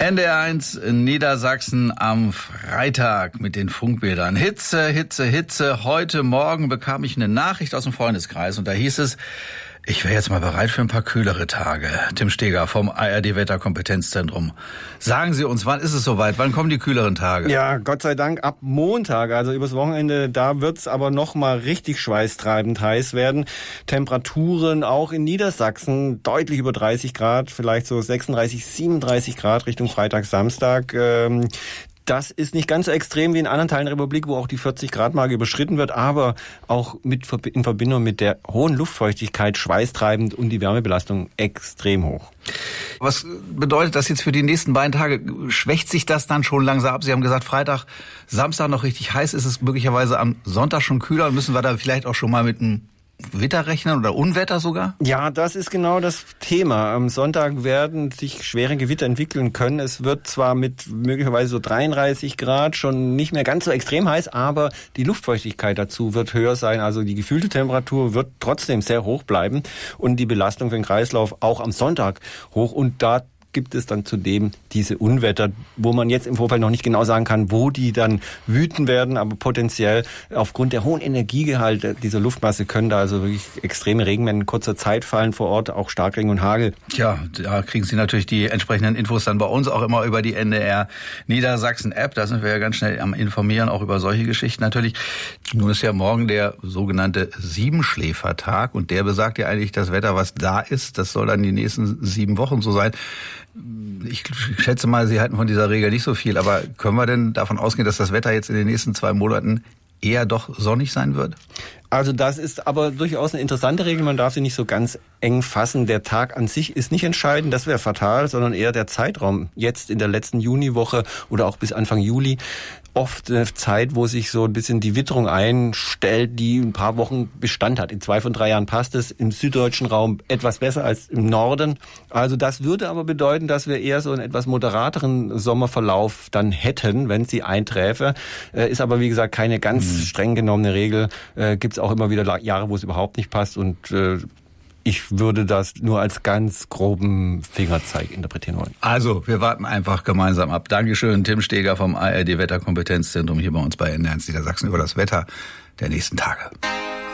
NDR1 in Niedersachsen am Freitag mit den Funkbildern. Hitze, Hitze, Hitze. Heute Morgen bekam ich eine Nachricht aus dem Freundeskreis und da hieß es, ich wäre jetzt mal bereit für ein paar kühlere Tage. Tim Steger vom ARD-Wetterkompetenzzentrum. Sagen Sie uns, wann ist es soweit? Wann kommen die kühleren Tage? Ja, Gott sei Dank ab Montag, also übers Wochenende, da wird's aber noch mal richtig schweißtreibend heiß werden. Temperaturen auch in Niedersachsen deutlich über 30 Grad, vielleicht so 36, 37 Grad Richtung Freitag, Samstag. Das ist nicht ganz so extrem wie in anderen Teilen der Republik, wo auch die 40-Grad-Marke überschritten wird, aber auch in Verbindung mit der hohen Luftfeuchtigkeit schweißtreibend und die Wärmebelastung extrem hoch. Was bedeutet das jetzt für die nächsten beiden Tage? Schwächt sich das dann schon langsam ab? Sie haben gesagt, Freitag, Samstag noch richtig heiß. Ist es möglicherweise am Sonntag schon kühler? Müssen wir da vielleicht auch schon mal mit einem Witter rechnen oder Unwetter sogar? Ja, das ist genau das Thema. Am Sonntag werden sich schwere Gewitter entwickeln können. Es wird zwar mit möglicherweise so 33 Grad schon nicht mehr ganz so extrem heiß, aber die Luftfeuchtigkeit dazu wird höher sein. Also die gefühlte Temperatur wird trotzdem sehr hoch bleiben und die Belastung für den Kreislauf auch am Sonntag hoch. Und da gibt es dann zudem diese Unwetter, wo man jetzt im Vorfeld noch nicht genau sagen kann, wo die dann wüten werden, aber potenziell aufgrund der hohen Energiegehalte dieser Luftmasse können da also wirklich extreme Regenmengen in kurzer Zeit fallen vor Ort, auch Starkregen und Hagel. Tja, da kriegen Sie natürlich die entsprechenden Infos dann bei uns auch immer über die NDR Niedersachsen App. Da sind wir ja ganz schnell am Informieren, auch über solche Geschichten natürlich. Nun ist ja morgen der sogenannte Siebenschläfertag und der besagt ja eigentlich, das Wetter, was da ist, das soll dann die nächsten 7 Wochen so sein. Ich schätze mal, Sie halten von dieser Regel nicht so viel, aber können wir denn davon ausgehen, dass das Wetter jetzt in den nächsten 2 Monaten eher doch sonnig sein wird? Also das ist aber durchaus eine interessante Regel, man darf sie nicht so ganz eng fassen. Der Tag an sich ist nicht entscheidend, das wäre fatal, sondern eher der Zeitraum. Jetzt in der letzten Juniwoche oder auch bis Anfang Juli. Oft eine Zeit, wo sich so ein bisschen die Witterung einstellt, die ein paar Wochen Bestand hat. In 2 von 3 Jahren passt es, im süddeutschen Raum etwas besser als im Norden. Also das würde aber bedeuten, dass wir eher so einen etwas moderateren Sommerverlauf dann hätten, wenn sie einträfe. Ist aber wie gesagt keine ganz streng genommene Regel. Gibt es auch immer wieder Jahre, wo es überhaupt nicht passt und ich würde das nur als ganz groben Fingerzeig interpretieren wollen. Also, wir warten einfach gemeinsam ab. Dankeschön, Tim Steger vom ARD Wetterkompetenzzentrum hier bei uns bei NDR1 Niedersachsen über das Wetter der nächsten Tage.